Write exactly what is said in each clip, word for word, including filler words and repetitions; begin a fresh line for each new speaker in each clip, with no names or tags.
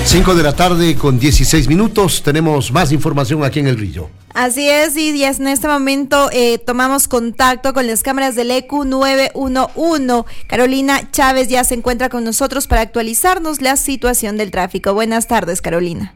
cinco de la tarde con dieciséis minutos, tenemos más información aquí en El Grillo.
Así es, y en este momento eh, tomamos contacto con las cámaras del E Q nueve uno uno. Carolina Chávez ya se encuentra con nosotros para actualizarnos la situación del tráfico. Buenas tardes, Carolina.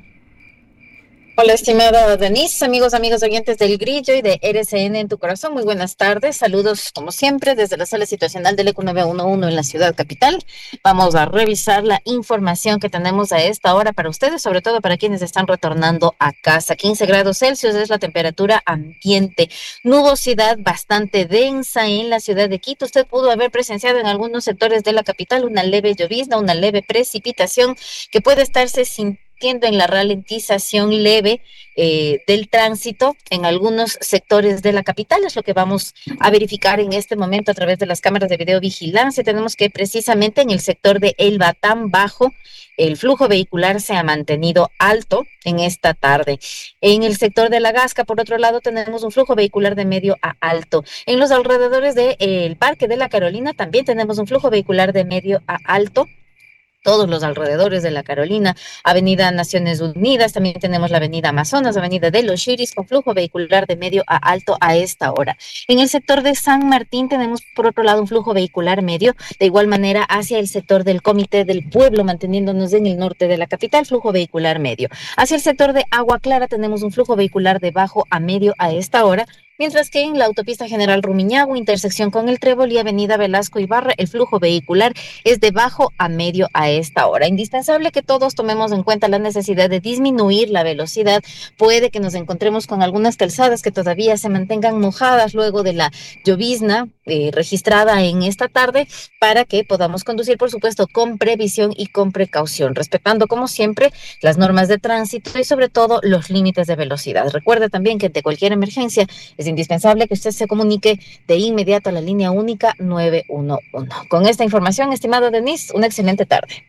Hola, estimada Denise, amigos, amigos oyentes del Grillo y de R C N en tu corazón, muy buenas tardes, saludos como siempre desde la sala situacional del E Q nueve uno uno en la ciudad capital. Vamos a revisar la información que tenemos a esta hora para ustedes, sobre todo para quienes están retornando a casa. quince grados Celsius es la temperatura ambiente, nubosidad bastante densa en la ciudad de Quito. Usted pudo haber presenciado en algunos sectores de la capital una leve llovizna, una leve precipitación que puede estarse sintiendo en la ralentización leve eh, del tránsito en algunos sectores de la capital. Es lo que vamos a verificar en este momento a través de las cámaras de videovigilancia. Tenemos que precisamente en el sector de El Batán Bajo, el flujo vehicular se ha mantenido alto en esta tarde. En el sector de La Gasca, por otro lado, tenemos un flujo vehicular de medio a alto. En los alrededores del eh, Parque de la Carolina también tenemos un flujo vehicular de medio a alto. Todos los alrededores de la Carolina, Avenida Naciones Unidas, también tenemos la Avenida Amazonas, Avenida de los Chiris, con flujo vehicular de medio a alto a esta hora. En el sector de San Martín tenemos por otro lado un flujo vehicular medio, de igual manera hacia el sector del Comité del Pueblo, manteniéndonos en el norte de la capital, flujo vehicular medio. Hacia el sector de Agua Clara tenemos un flujo vehicular de bajo a medio a esta hora, mientras que en la autopista General Rumiñahui, intersección con el Trébol y Avenida Velasco Ibarra, el flujo vehicular es de bajo a medio a esta hora. Indispensable que todos tomemos en cuenta la necesidad de disminuir la velocidad. Puede que nos encontremos con algunas calzadas que todavía se mantengan mojadas luego de la llovizna eh, registrada en esta tarde, para que podamos conducir, por supuesto, con previsión y con precaución, respetando, como siempre, las normas de tránsito y, sobre todo, los límites de velocidad. Recuerde también que ante cualquier emergencia es indispensable que usted se comunique de inmediato a la línea única nueve uno uno. Con esta información, estimada Denise, una excelente tarde.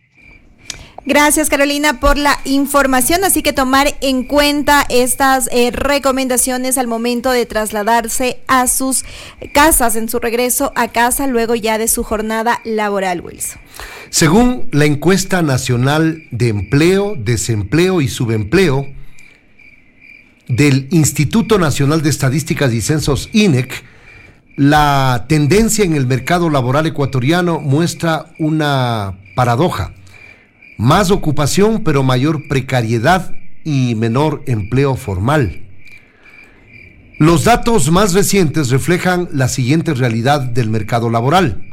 Gracias, Carolina, por la información. Así que tomar en cuenta estas eh, recomendaciones al momento de trasladarse a sus casas, en su regreso a casa, luego ya de su jornada laboral, Wilson.
Según la encuesta nacional de empleo, desempleo y subempleo del Instituto Nacional de Estadísticas y Censos, I N E C, la tendencia en el mercado laboral ecuatoriano muestra una paradoja: más ocupación pero mayor precariedad y menor empleo formal. Los datos más recientes reflejan la siguiente realidad del mercado laboral.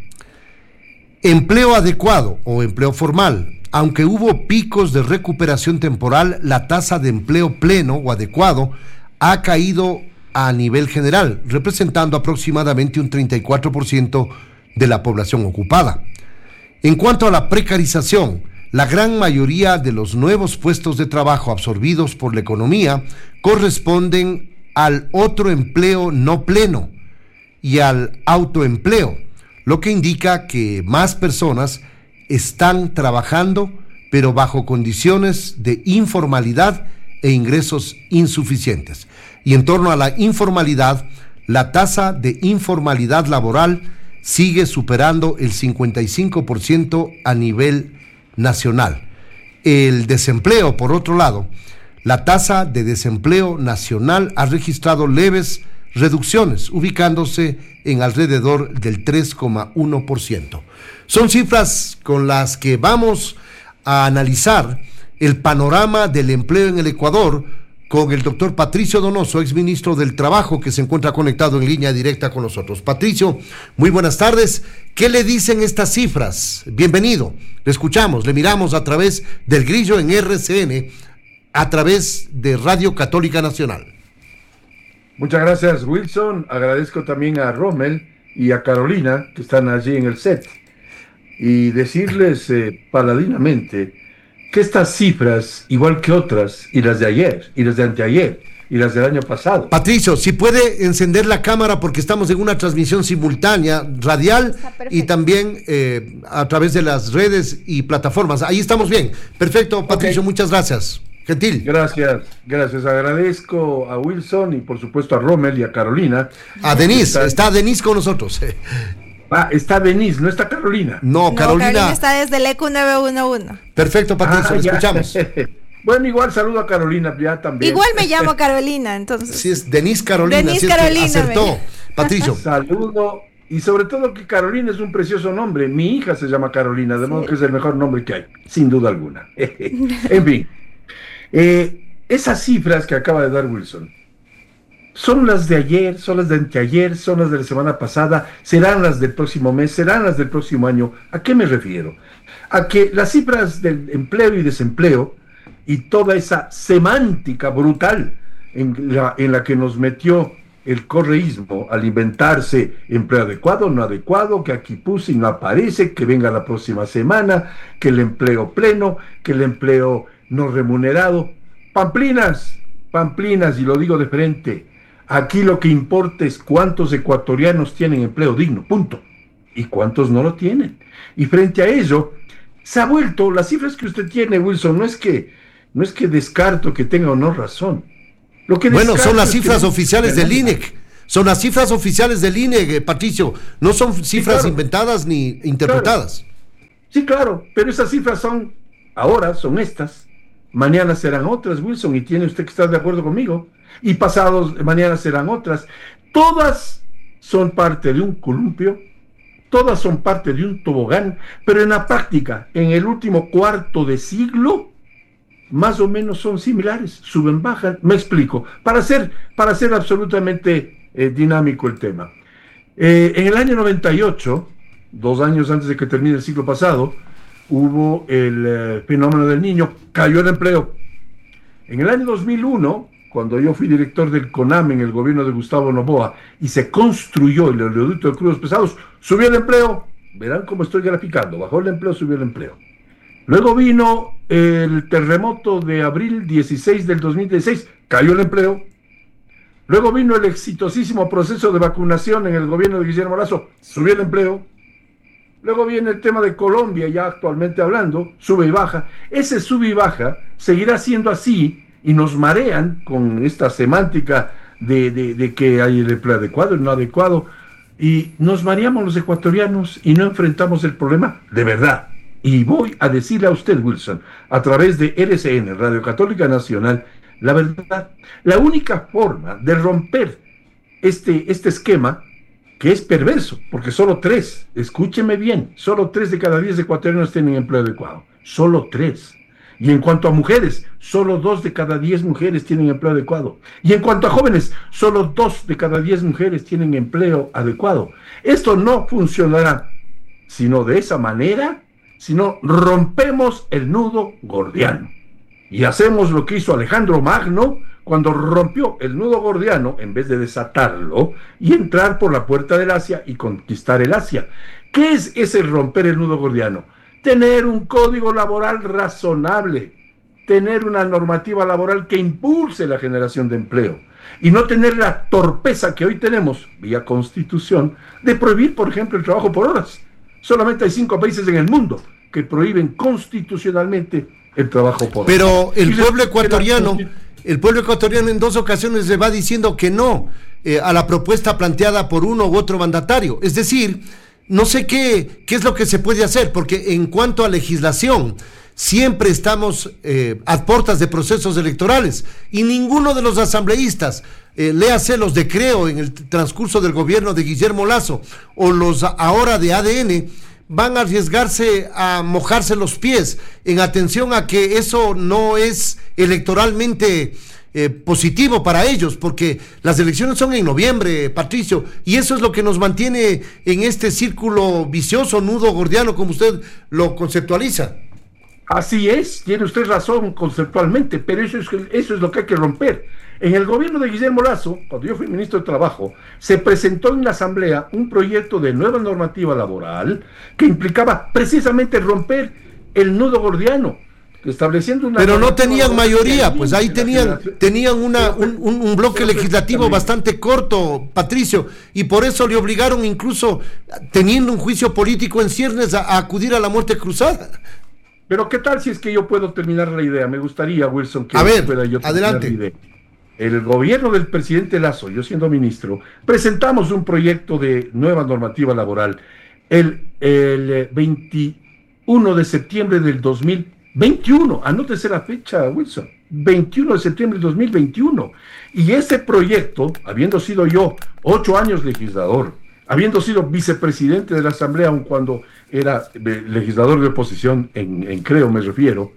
Empleo adecuado o empleo formal. Aunque hubo picos de recuperación temporal, la tasa de empleo pleno o adecuado ha caído a nivel general, representando aproximadamente un treinta y cuatro por ciento de la población ocupada. En cuanto a la precarización, la gran mayoría de los nuevos puestos de trabajo absorbidos por la economía corresponden al otro empleo no pleno y al autoempleo, lo que indica que más personas están trabajando, pero bajo condiciones de informalidad e ingresos insuficientes. Y en torno a la informalidad, la tasa de informalidad laboral sigue superando el cincuenta y cinco por ciento a nivel nacional. El desempleo, por otro lado, la tasa de desempleo nacional ha registrado leves reducciones, ubicándose en alrededor del tres coma uno por ciento. Son cifras con las que vamos a analizar el panorama del empleo en el Ecuador con el doctor Patricio Donoso, exministro del Trabajo, que se encuentra conectado en línea directa con nosotros. Patricio, muy buenas tardes. ¿Qué le dicen estas cifras? Bienvenido. Le escuchamos, le miramos a través del Grillo en R C N, a través de Radio Católica Nacional.
Muchas gracias, Wilson. Agradezco también a Rommel y a Carolina, que están allí en el set. Y decirles eh, paladinamente que estas cifras, igual que otras, y las de ayer, y las de anteayer, y las del año pasado.
Patricio, si puede encender la cámara, porque estamos en una transmisión simultánea, radial, y también eh, a través de las redes y plataformas. Ahí estamos bien. Perfecto, Patricio, okay. Muchas gracias. Gentil.
Gracias, gracias. Agradezco a Wilson y por supuesto a Rommel y a Carolina.
A Denise, está, está Denise con nosotros.
Ah, está Denise, no está Carolina.
No,
No,
Carolina.
Carolina está desde el E Q nueve uno uno.
Perfecto, Patricio,
Ah,
lo
ya.
escuchamos.
Bueno, igual saludo a Carolina ya también.
Igual me llamo Carolina, entonces.
Sí, es Denise Carolina.
Denise
así es que
Carolina,
acertó.
me-
Patricio.
Saludo, y sobre todo que Carolina es un precioso nombre. Mi hija se llama Carolina, de modo que es el mejor nombre que hay, sin duda alguna. En fin, eh, esas cifras que acaba de dar Wilson, ¿son las de ayer, son las de anteayer, son las de la semana pasada, serán las del próximo mes, serán las del próximo año? ¿A qué me refiero? A que las cifras del empleo y desempleo y toda esa semántica brutal en la, en la que nos metió el correísmo al inventarse empleo adecuado, no adecuado, que aquí puse y no aparece, que venga la próxima semana, que el empleo pleno, que el empleo no remunerado. Pamplinas, pamplinas, y lo digo de frente, aquí lo que importa es cuántos ecuatorianos tienen empleo digno, punto, y cuántos no lo tienen. Y frente a ello, se ha vuelto, las cifras que usted tiene, Wilson, no es que, no es que descarto que tenga o no razón. Lo que
Bueno, son las
es que
cifras
no-
oficiales del I N E C. Son las cifras oficiales del I N E C, eh, Patricio. No son cifras
claro.
inventadas ni interpretadas.
Sí, claro, pero esas cifras son, ahora son estas, mañana serán otras, Wilson, y tiene usted que estar de acuerdo conmigo, y pasados, mañana serán otras. Todas son parte de un columpio, todas son parte de un tobogán, pero en la práctica, en el último cuarto de siglo, más o menos son similares, suben, bajan. Me explico, para hacer, para hacer absolutamente eh, dinámico el tema. Eh, en el año noventa y ocho, dos años antes de que termine el siglo pasado, hubo el eh, fenómeno del Niño, cayó el empleo. En el año dos mil uno, cuando yo fui director del CONAM en el gobierno de Gustavo Noboa y se construyó el oleoducto de crudos pesados, subió el empleo. Verán cómo estoy graficando, bajó el empleo, subió el empleo. Luego vino el terremoto de abril dieciséis del dos mil dieciséis, cayó el empleo. Luego vino el exitosísimo proceso de vacunación en el gobierno de Guillermo Lasso, subió el empleo. Luego viene el tema de Colombia, ya actualmente hablando, sube y baja. Ese sube y baja seguirá siendo así y nos marean con esta semántica de, de, de que hay el empleo adecuado y no adecuado. Y nos mareamos los ecuatorianos y no enfrentamos el problema de verdad. Y voy a decirle a usted, Wilson, a través de R C N, Radio Católica Nacional, la verdad, la única forma de romper este, este esquema, que es perverso, porque solo tres, escúcheme bien, solo tres de cada diez ecuatorianos tienen empleo adecuado, solo tres. Y en cuanto a mujeres, solo dos de cada diez mujeres tienen empleo adecuado. Y en cuanto a jóvenes, solo dos de cada diez mujeres tienen empleo adecuado. Esto no funcionará, sino de esa manera, si no rompemos el nudo gordiano. Y hacemos lo que hizo Alejandro Magno cuando rompió el nudo gordiano en vez de desatarlo y entrar por la puerta del Asia y conquistar el Asia. ¿Qué es ese romper el nudo gordiano? Tener un código laboral razonable, tener una normativa laboral que impulse la generación de empleo y no tener la torpeza que hoy tenemos, vía constitución, de prohibir, por ejemplo, el trabajo por horas. Solamente hay cinco países en el mundo que prohíben constitucionalmente el trabajo por horas.
Pero el
Y
pueblo
les-
ecuatoriano, el pueblo ecuatoriano en dos ocasiones le va diciendo que no eh, a la propuesta planteada por uno u otro mandatario. Es decir, no sé qué, qué es lo que se puede hacer, porque en cuanto a legislación, siempre estamos eh, a puertas de procesos electorales y ninguno de los asambleístas, eh, léase los de Creo en el transcurso del gobierno de Guillermo Lasso o los ahora de A D N, van a arriesgarse a mojarse los pies en atención a que eso no es electoralmente eh, positivo para ellos, porque las elecciones son en noviembre, Patricio, y eso es lo que nos mantiene en este círculo vicioso, nudo gordiano, como usted lo conceptualiza.
Así es, tiene usted razón conceptualmente, pero eso es, eso es lo que hay que romper. En el gobierno de Guillermo Lasso, cuando yo fui ministro de Trabajo, se presentó en la Asamblea un proyecto de nueva normativa laboral que implicaba precisamente romper el nudo gordiano, estableciendo una...
Pero no tenían
laboral
mayoría,
que
pues ahí
la
tenían,
generación-
tenían una, un, un- un bloque
Pero
legislativo
precisamente-
bastante corto, Patricio, y por eso le obligaron incluso, teniendo un juicio político en ciernes, a, a acudir a la muerte cruzada.
Pero ¿qué tal si es que yo puedo terminar la idea? Me gustaría, Wilson, que
A ver,
pueda yo terminar
adelante.
la idea. El gobierno del presidente Lasso, yo siendo ministro, presentamos un proyecto de nueva normativa laboral el, el veintiuno de septiembre del dos mil veintiuno, anótese la fecha, Wilson, veintiuno de septiembre del dos mil veintiuno, y ese proyecto, habiendo sido yo ocho años legislador, habiendo sido vicepresidente de la Asamblea, aun cuando era legislador de oposición, en, en Creo me refiero,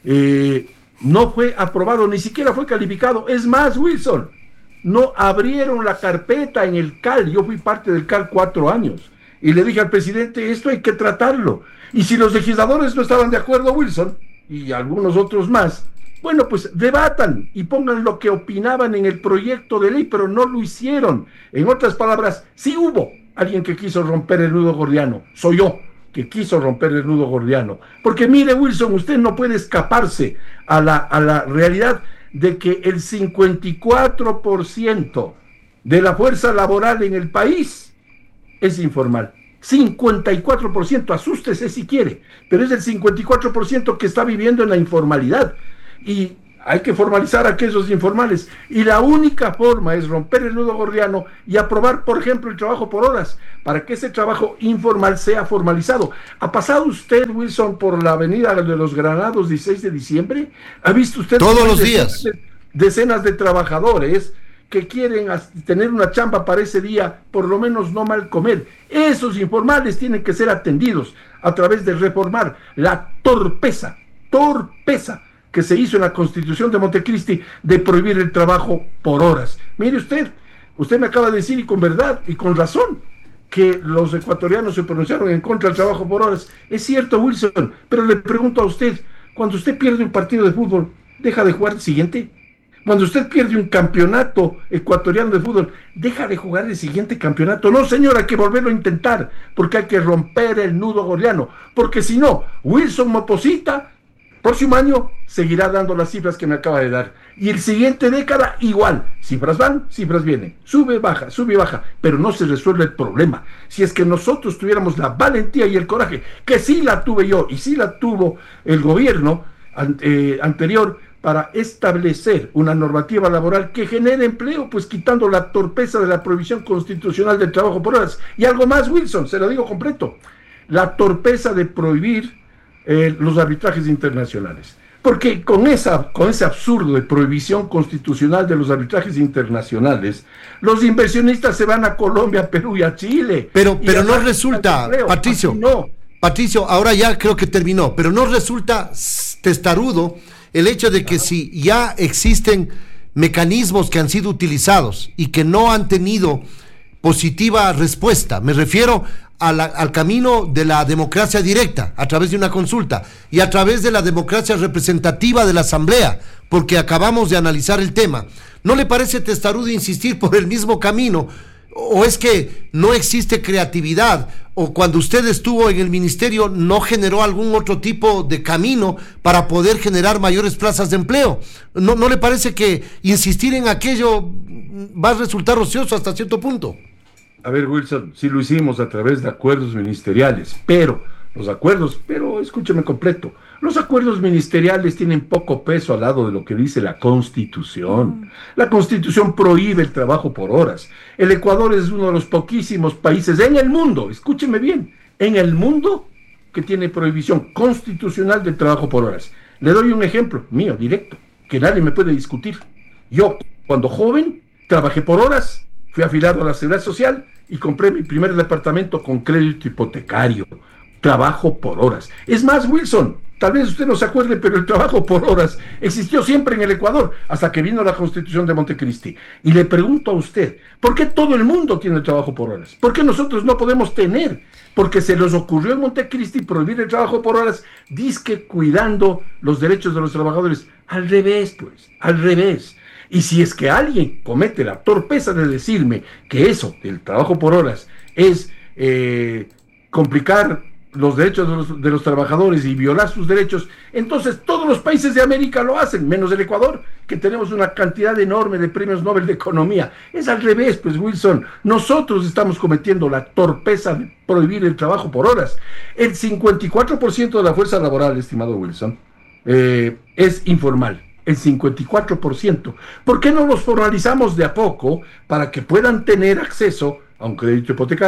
eh, no fue aprobado, ni siquiera fue calificado. Es más, Wilson, no abrieron la carpeta en el C A L, yo fui parte del C A L cuatro años, y le dije al presidente, esto hay que tratarlo, y si los legisladores no estaban de acuerdo, Wilson, y algunos otros más, bueno, pues debatan y pongan lo que opinaban en el proyecto de ley, pero no lo hicieron. En otras palabras, sí hubo alguien que quiso romper el nudo gordiano, soy yo que quiso romper el nudo gordiano. Porque mire, Wilson, usted no puede escaparse a la, a la realidad de que el cincuenta y cuatro por ciento de la fuerza laboral en el país es informal. cincuenta y cuatro por ciento, asústese si quiere, pero es el cincuenta y cuatro por ciento que está viviendo en la informalidad. Y hay que formalizar a aquellos informales, y la única forma es romper el nudo gordiano y aprobar, por ejemplo, el trabajo por horas, para que ese trabajo informal sea formalizado. ¿Ha pasado usted, Wilson, por la avenida de los Granados dieciséis de diciembre? ¿Ha visto usted
todos los días
de, decenas de trabajadores que quieren tener una chamba para ese día, por lo menos no mal comer? Esos informales tienen que ser atendidos a través de reformar la torpeza, torpeza, que se hizo en la Constitución de Montecristi de prohibir el trabajo por horas. Mire usted, usted me acaba de decir, y con verdad y con razón, que los ecuatorianos se pronunciaron en contra del trabajo por horas. Es cierto, Wilson, pero le pregunto a usted, cuando usted pierde un partido de fútbol, ¿deja de jugar el siguiente? Cuando usted pierde un campeonato ecuatoriano de fútbol, ¿deja de jugar el siguiente campeonato? No, señor, hay que volverlo a intentar, porque hay que romper el nudo gordiano, porque si no, Wilson Moposita próximo año seguirá dando las cifras que me acaba de dar, y el siguiente década igual, cifras van, cifras vienen, sube, baja, sube, baja, pero no se resuelve el problema. Si es que nosotros tuviéramos la valentía y el coraje, que sí la tuve yo y sí la tuvo el gobierno eh, anterior, para establecer una normativa laboral que genere empleo, pues quitando la torpeza de la prohibición constitucional del trabajo por horas. Y algo más, Wilson, se lo digo completo, la torpeza de prohibir Eh, los arbitrajes internacionales, porque con esa con ese absurdo de prohibición constitucional de los arbitrajes internacionales, los inversionistas se van a Colombia, Perú y a Chile.
Pero pero no resulta, Patricio, no. Patricio, ahora ya creo que terminó, pero no resulta testarudo el hecho de que Ajá. si ya existen mecanismos que han sido utilizados y que no han tenido positiva respuesta, me refiero a la, al camino de la democracia directa, a través de una consulta, y a través de la democracia representativa de la Asamblea, porque acabamos de analizar el tema. ¿No le parece testarudo insistir por el mismo camino? ¿O es que no existe creatividad? ¿O cuando usted estuvo en el ministerio no generó algún otro tipo de camino para poder generar mayores plazas de empleo? ¿No, no le parece que insistir en aquello va a resultar ocioso hasta cierto punto?
A ver, Wilson, sí lo hicimos a través de acuerdos ministeriales, pero los acuerdos, pero escúcheme completo, los acuerdos ministeriales tienen poco peso al lado de lo que dice la Constitución. La Constitución prohíbe el trabajo por horas. El Ecuador es uno de los poquísimos países en el mundo, escúcheme bien, en el mundo que tiene prohibición constitucional del trabajo por horas. Le doy un ejemplo mío, directo, que nadie me puede discutir. Yo, cuando joven, trabajé por horas, fui afiliado a la Seguridad Social y compré mi primer departamento con crédito hipotecario. Trabajo por horas. Es más, Wilson, tal vez usted no se acuerde, pero el trabajo por horas existió siempre en el Ecuador, hasta que vino la Constitución de Montecristi. Y le pregunto a usted, ¿por qué todo el mundo tiene trabajo por horas? ¿Por qué nosotros no podemos tener? Porque se les ocurrió en Montecristi prohibir el trabajo por horas, dizque cuidando los derechos de los trabajadores. Al revés, pues, al revés. Y si es que alguien comete la torpeza de decirme que eso, el trabajo por horas, es eh, complicar los derechos de los, de los trabajadores y violar sus derechos, entonces todos los países de América lo hacen, menos el Ecuador, que tenemos una cantidad enorme de premios Nobel de Economía. Es al revés, pues, Wilson. Nosotros estamos cometiendo la torpeza de prohibir el trabajo por horas. El cincuenta y cuatro por ciento de la fuerza laboral, estimado Wilson, eh, es informal. El cincuenta y cuatro por ciento. ¿Por qué no los formalizamos de a poco para que puedan tener acceso a un crédito hipotecario,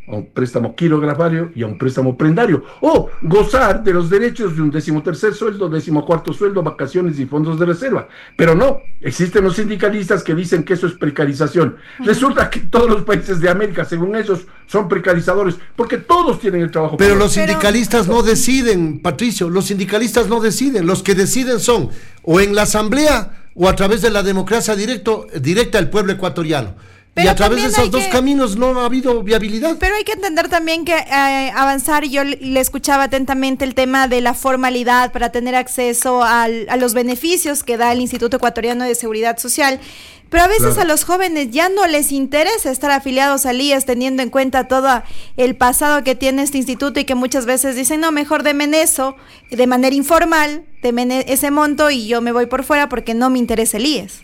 a un préstamo quirografario y a un préstamo prendario, o gozar de los derechos de un decimotercer sueldo, decimocuarto sueldo, vacaciones y fondos de reserva. Pero no, existen los sindicalistas que dicen que eso es precarización. Resulta que todos los países de América, según ellos, son precarizadores, porque todos tienen el trabajo.
Pero los sindicalistas no deciden, Patricio, los sindicalistas no deciden, los que deciden son o en la asamblea o a través de la democracia directo, directa del pueblo ecuatoriano. Pero y a través de esos dos que, caminos no ha habido viabilidad.
Pero hay que entender también que eh, avanzar, yo le escuchaba atentamente el tema de la formalidad para tener acceso al, a los beneficios que da el Instituto Ecuatoriano de Seguridad Social. Pero a veces claro. a los jóvenes ya no les interesa estar afiliados al I E S teniendo en cuenta todo el pasado que tiene este instituto y que muchas veces dicen, no, mejor demen eso de manera informal, demen ese monto y yo me voy por fuera porque no me interesa el I E S.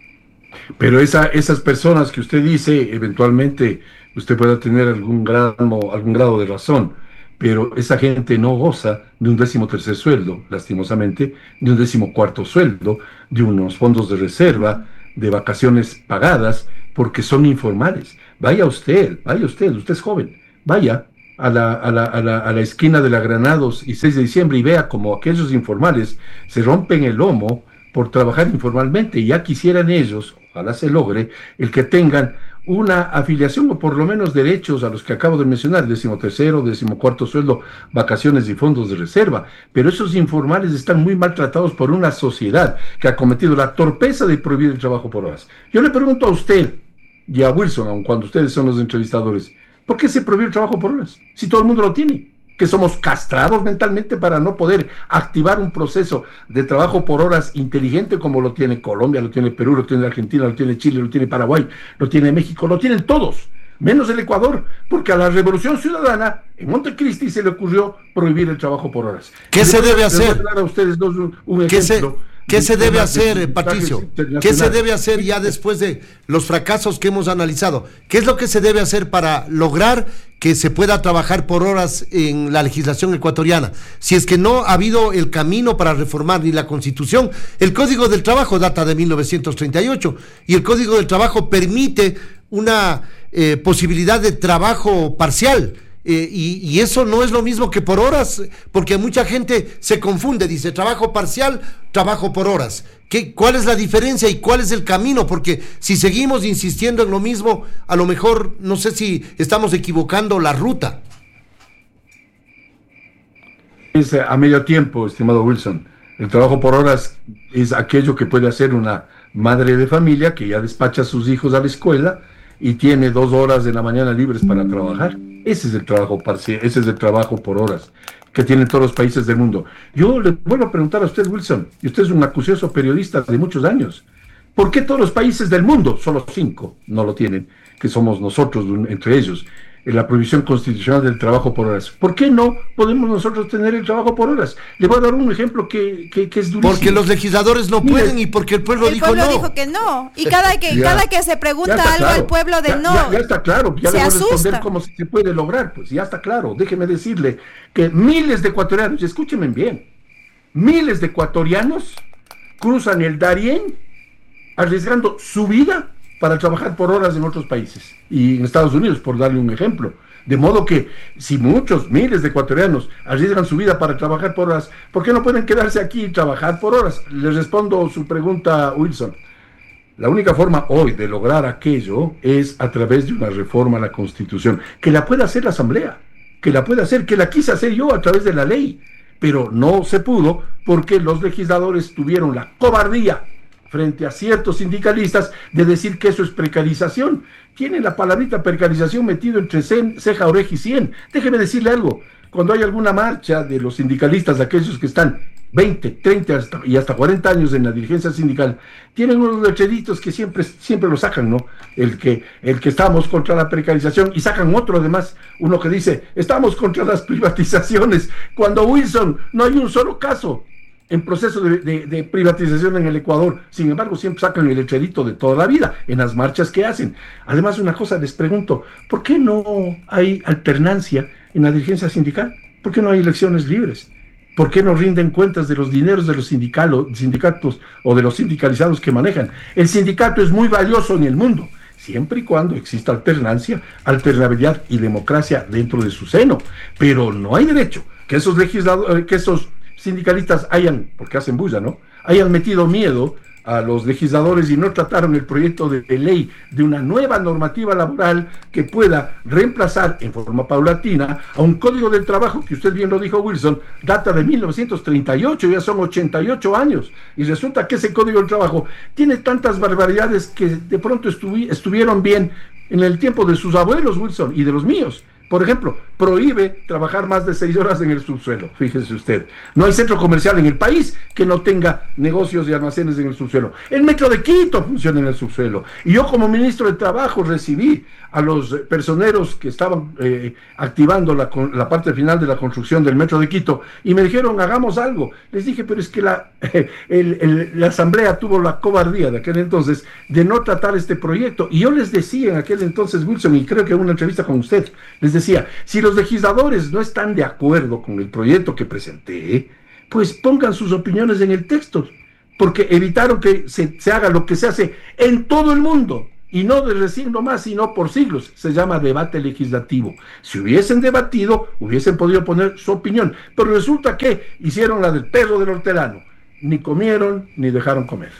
Pero esa, esas personas que usted dice, eventualmente usted pueda tener algún grado, algún grado de razón, pero esa gente no goza de un décimo tercer sueldo, lastimosamente, de un décimo cuarto sueldo, de unos fondos de reserva, de vacaciones pagadas, porque son informales. Vaya usted, vaya usted, usted es joven, vaya a la, a la, a la, a la esquina de la Granados y seis de diciembre y vea como aquellos informales se rompen el lomo por trabajar informalmente. Ya quisieran ellos, ojalá se logre, el que tengan una afiliación o por lo menos derechos a los que acabo de mencionar, décimo tercero, décimo cuarto sueldo, vacaciones y fondos de reserva. Pero esos informales están muy maltratados por una sociedad que ha cometido la torpeza de prohibir el trabajo por horas. Yo le pregunto a usted y a Wilson, aun cuando ustedes son los entrevistadores, ¿por qué se prohibió el trabajo por horas? Si todo el mundo lo tiene. Que somos castrados mentalmente para no poder activar un proceso de trabajo por horas inteligente como lo tiene Colombia, lo tiene Perú, lo tiene Argentina, lo tiene Chile, lo tiene Paraguay, lo tiene México, lo tienen todos, menos el Ecuador, porque a la Revolución Ciudadana en Montecristi se le ocurrió prohibir el trabajo por horas.
¿Qué se debe hacer?
Les voy a dar a ustedes dos un, un
¿Qué
ejemplo.
Se... ¿Qué se debe hacer, Patricio? ¿Qué se debe hacer ya después de los fracasos que hemos analizado? ¿Qué es lo que se debe hacer para lograr que se pueda trabajar por horas en la legislación ecuatoriana? Si es que no ha habido el camino para reformar ni la Constitución, el Código del Trabajo data de mil novecientos treinta y ocho y el Código del Trabajo permite una eh, posibilidad de trabajo parcial. Eh, y, y eso no es lo mismo que por horas, porque mucha gente se confunde, dice trabajo parcial, trabajo por horas. ¿Qué, ¿Cuál es la diferencia y cuál es el camino? Porque si seguimos insistiendo en lo mismo, a lo mejor no sé si estamos equivocando la ruta.
Es a medio tiempo, estimado Wilson. El trabajo por horas es aquello que puede hacer una madre de familia que ya despacha a sus hijos a la escuela y tiene dos horas de la mañana libres para trabajar. Ese es el trabajo parcial, ese es el trabajo por horas que tienen todos los países del mundo. Yo le vuelvo a preguntar a usted, Wilson, y usted es un acucioso periodista de muchos años, ¿por qué todos los países del mundo, solo cinco, no lo tienen, que somos nosotros entre ellos, en la prohibición constitucional del trabajo por horas? ¿Por qué no podemos nosotros tener el trabajo por horas? Le voy a dar un ejemplo que, que, que es durísimo.
Porque los legisladores no Mire, pueden y porque el pueblo
el
dijo
pueblo
no.
dijo que no. Y cada que,
ya,
cada que se pregunta algo
claro,
al pueblo de
ya,
no,
ya, ya está claro, ya
se
le voy a responder
asusta.
cómo se puede lograr, pues ya está claro. Déjeme decirle que miles de ecuatorianos, y escúchenme bien, miles de ecuatorianos cruzan el Darién arriesgando su vida para trabajar por horas en otros países y en Estados Unidos, por darle un ejemplo. De modo que si muchos, miles de ecuatorianos arriesgan su vida para trabajar por horas, ¿por qué no pueden quedarse aquí y trabajar por horas? Les respondo su pregunta, Wilson. La única forma hoy de lograr aquello es a través de una reforma a la Constitución, que la pueda hacer la Asamblea, que la pueda hacer, que la quise hacer yo a través de la ley, pero no se pudo porque los legisladores tuvieron la cobardía frente a ciertos sindicalistas de decir que eso es precarización. Tiene la palabrita precarización metido entre ceja, oreja y cien. Déjeme decirle algo, cuando hay alguna marcha de los sindicalistas, aquellos que están veinte, treinta hasta, y hasta cuarenta años en la dirigencia sindical, tienen unos letreritos que siempre, siempre lo sacan, ¿no? El que, el que estamos contra la precarización, y sacan otro además, uno que dice, estamos contra las privatizaciones, cuando Wilson, no hay un solo caso en proceso de, de, de privatización en el Ecuador. Sin embargo, siempre sacan el letrerito de toda la vida en las marchas que hacen. Además, una cosa les pregunto, ¿por qué no hay alternancia en la dirigencia sindical? ¿Por qué no hay elecciones libres? ¿Por qué no rinden cuentas de los dineros de los sindicatos o de los sindicalizados que manejan? El sindicato es muy valioso en el mundo. siempre y cuando exista alternancia, alternabilidad y democracia dentro de su seno. Pero no hay derecho que esos legisladores, que esos sindicalistas hayan, porque hacen bulla, ¿no?, hayan metido miedo a los legisladores y no trataron el proyecto de, de ley de una nueva normativa laboral que pueda reemplazar en forma paulatina a un código del trabajo que usted bien lo dijo, Wilson, data de mil novecientos treinta y ocho, ya son ochenta y ocho años, y resulta que ese código del trabajo tiene tantas barbaridades que de pronto estuvi, estuvieron bien en el tiempo de sus abuelos, Wilson, y de los míos. Por ejemplo, prohíbe trabajar más de seis horas en el subsuelo, fíjese usted. No hay centro comercial en el país que no tenga negocios y almacenes en el subsuelo. El metro de Quito funciona en el subsuelo. Y yo como ministro de Trabajo recibí a los personeros que estaban eh, activando la, la parte final de la construcción del metro de Quito y me dijeron, hagamos algo. Les dije, pero es que la, eh, el, el, la asamblea tuvo la cobardía de aquel entonces de no tratar este proyecto. Y yo les decía en aquel entonces, Wilson, y creo que en una entrevista con usted, les decía, si los legisladores no están de acuerdo con el proyecto que presenté, pues pongan sus opiniones en el texto, porque evitaron que se, se haga lo que se hace en todo el mundo, y no de recién nomás, sino por siglos. Se llama debate legislativo. Si hubiesen debatido, hubiesen podido poner su opinión, pero resulta que hicieron la del perro del hortelano, ni comieron ni dejaron comer.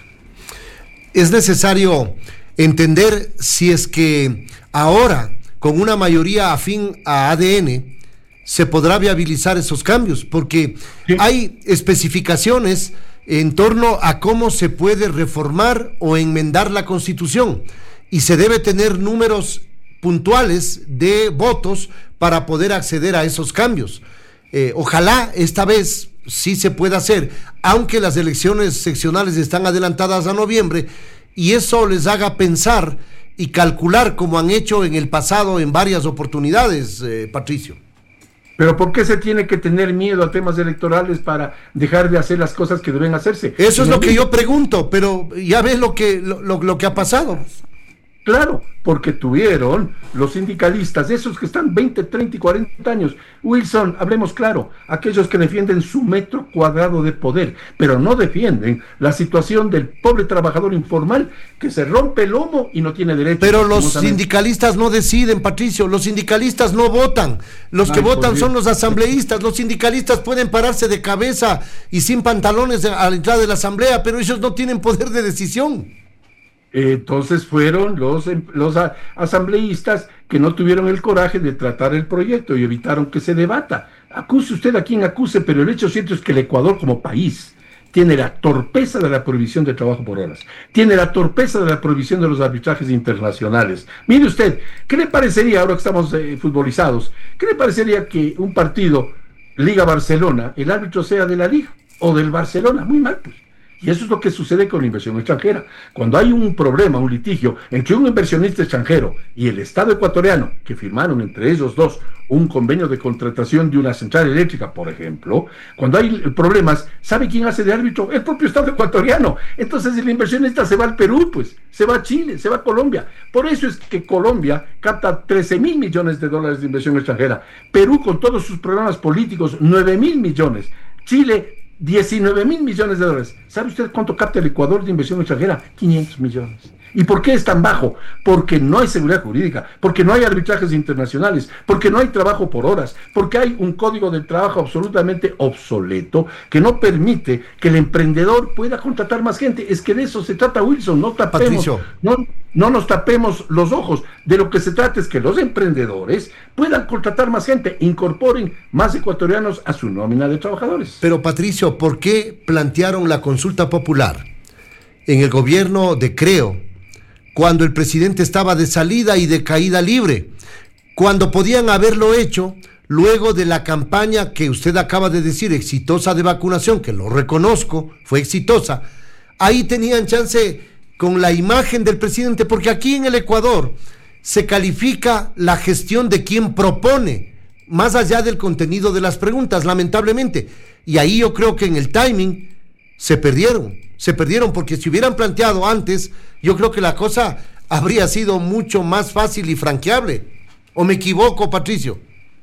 Es necesario entender si es que ahora, con una mayoría afín a A D N, se podrá viabilizar esos cambios, porque sí, hay especificaciones en torno a cómo se puede reformar o enmendar la Constitución, y se debe tener números puntuales de votos para poder acceder a esos cambios. Eh, ojalá esta vez sí se pueda hacer, aunque las elecciones seccionales están adelantadas a noviembre, y eso les haga pensar y calcular como han hecho en el pasado en varias oportunidades, eh, Patricio.
Pero ¿por qué se tiene que tener miedo a temas electorales para dejar de hacer las cosas que deben hacerse?
Eso es lo que yo pregunto, pero ya ves lo que, lo, lo, lo que ha pasado.
Claro, porque tuvieron los sindicalistas, esos que están veinte, treinta y cuarenta años, Wilson, hablemos claro, aquellos que defienden su metro cuadrado de poder, pero no defienden la situación del pobre trabajador informal que se rompe el lomo y no tiene derecho.
Pero los sindicalistas no deciden, Patricio, los sindicalistas no votan, los Ay, que votan son los asambleístas. Los sindicalistas pueden pararse de cabeza y sin pantalones a la entrada de la asamblea, pero ellos no tienen poder de decisión.
Entonces fueron los, los asambleístas que no tuvieron el coraje de tratar el proyecto y evitaron que se debata. Acuse usted a quien acuse, pero el hecho cierto es que el Ecuador como país tiene la torpeza de la prohibición de trabajo por horas, tiene la torpeza de la prohibición de los arbitrajes internacionales. Mire usted, ¿qué le parecería, ahora que estamos eh, futbolizados, qué le parecería que un partido, Liga Barcelona, el árbitro sea de la Liga o del Barcelona? Muy mal, pues. Y eso es lo que sucede con la inversión extranjera. Cuando hay un problema, un litigio entre un inversionista extranjero y el Estado ecuatoriano, que firmaron entre ellos dos un convenio de contratación de una central eléctrica, por ejemplo, cuando hay problemas, ¿sabe quién hace de árbitro? El propio Estado ecuatoriano. Entonces el inversionista se va al Perú, pues, se va a Chile, se va a Colombia. Por eso es que Colombia capta trece mil millones de dólares de inversión extranjera. Perú, con todos sus programas políticos, nueve mil millones. Chile, diecinueve mil millones de dólares. ¿Sabe usted cuánto capta el Ecuador de inversión extranjera? quinientos millones. ¿Y por qué es tan bajo? Porque no hay seguridad jurídica, porque no hay arbitrajes internacionales, porque no hay trabajo por horas, porque hay un código de trabajo absolutamente obsoleto que no permite que el emprendedor pueda contratar más gente. Es que de eso se trata, Wilson. No tapemos, no, no nos tapemos los ojos. De lo que se trata es que los emprendedores puedan contratar más gente, incorporen más ecuatorianos a su nómina de trabajadores.
Pero Patricio, ¿por qué plantearon la consulta popular en el gobierno de Creo, cuando el presidente estaba de salida y de caída libre, cuando podían haberlo hecho luego de la campaña que usted acaba de decir, exitosa de vacunación, que lo reconozco, fue exitosa? Ahí tenían chance con la imagen del presidente, porque aquí en el Ecuador se califica la gestión de quien propone, más allá del contenido de las preguntas, lamentablemente, y ahí yo creo que en el timing se perdieron, se perdieron, porque si hubieran planteado antes, yo creo que la cosa habría sido mucho más fácil y franqueable. ¿O me equivoco, Patricio?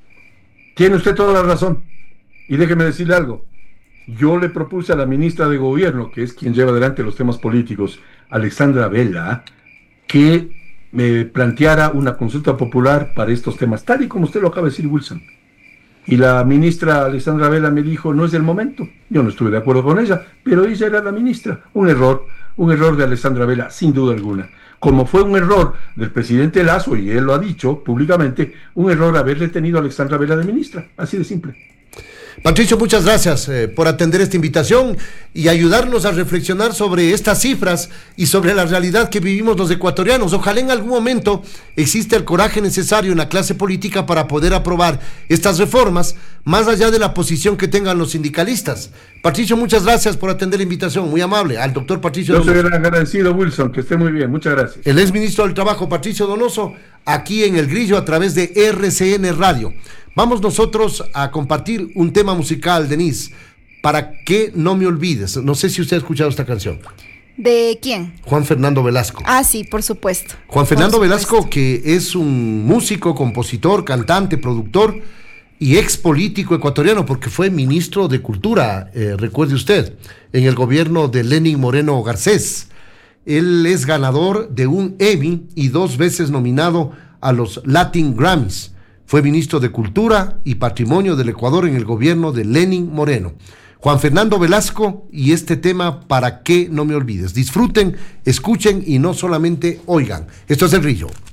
Tiene usted toda la razón. Y déjeme decirle algo. Yo le propuse a la ministra de Gobierno, que es quien lleva adelante los temas políticos, Alexandra Vela, que me planteara una consulta popular para estos temas, tal y como usted lo acaba de decir, Wilson. Y la ministra Alexandra Vela me dijo, no es el momento. Yo no estuve de acuerdo con ella, pero ella era la ministra. Un error, un error de Alexandra Vela, sin duda alguna. Como fue un error del presidente Lasso, y él lo ha dicho públicamente, un error haberle tenido a Alexandra Vela de ministra. Así de simple.
Patricio, muchas gracias eh, por atender esta invitación y ayudarnos a reflexionar sobre estas cifras y sobre la realidad que vivimos los ecuatorianos. Ojalá en algún momento exista el coraje necesario en la clase política para poder aprobar estas reformas, más allá de la posición que tengan los sindicalistas. Patricio, muchas gracias por atender la invitación, muy amable, al doctor Patricio
Donoso. Yo soy
Donoso.
agradecido, Wilson, que esté muy bien, muchas gracias.
El exministro del Trabajo, Patricio Donoso, aquí en El Grillo a través de R C N Radio. Vamos nosotros a compartir un tema musical, Denise, para que no me olvides. No sé si usted ha escuchado esta canción.
¿De quién?
Juan Fernando Velasco.
Ah, sí, por supuesto.
Juan Fernando
por
Velasco,
supuesto.
que es un músico, compositor, cantante, productor y ex político ecuatoriano, porque fue ministro de Cultura, eh, recuerde usted, en el gobierno de Lenín Moreno Garcés. Él es ganador de un Emmy y dos veces nominado a los Latin Grammys. Fue ministro de Cultura y Patrimonio del Ecuador en el gobierno de Lenín Moreno. Juan Fernando Velasco y este tema, ¿para qué no me olvides? Disfruten, escuchen y no solamente oigan. Esto es El Grillo.